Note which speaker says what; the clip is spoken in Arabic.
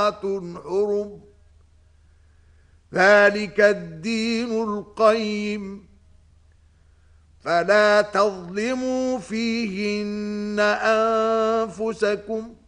Speaker 1: حرم ذلك الدين القيم فلا تظلموا فيهن أنفسكم